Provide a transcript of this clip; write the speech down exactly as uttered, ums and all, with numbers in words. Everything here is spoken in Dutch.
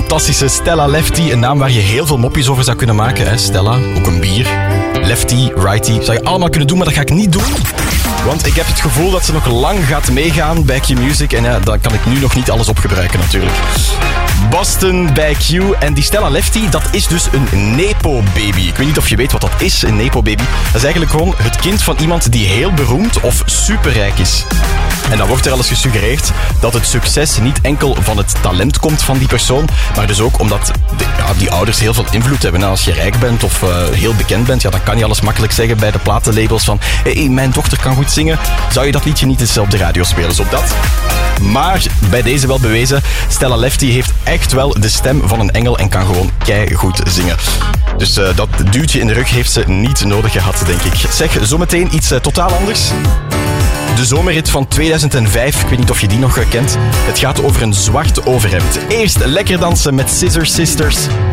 fantastische Stella Lefty. Een naam waar je heel veel mopjes over zou kunnen maken. Hè? Stella, ook een bier. Lefty, righty. Zou je allemaal kunnen doen, maar dat ga ik niet doen. Want ik heb het gevoel dat ze nog lang gaat meegaan bij Q-Music. En ja, dan kan ik nu nog niet alles opgebruiken natuurlijk. Boston bij Q. En die Stella Lefty, dat is dus een nepo-baby. Ik weet niet of je weet wat dat is, een nepo-baby. Dat is eigenlijk gewoon het kind van iemand die heel beroemd of superrijk is. En dan wordt er al eens gesuggereerd dat het succes niet enkel van het talent komt van die persoon, maar dus ook omdat de, ja, die ouders heel veel invloed hebben. En als je rijk bent of uh, heel bekend bent, ja, dan kan je alles makkelijk zeggen bij de platenlabels van hé, hey, mijn dochter kan goed zingen. Zou je dat liedje niet eens op de radio spelen? Zo op dat. Maar bij deze wel bewezen, Stella Lefty heeft echt wel de stem van een engel en kan gewoon keigoed zingen. Dus uh, dat duwtje in de rug heeft ze niet nodig gehad, denk ik. Zeg, zometeen iets uh, totaal anders. De zomerrit van tweeduizend vijf, ik weet niet of je die nog kent. Het gaat over een zwart overhemd. Eerst lekker dansen met Scissor Sisters.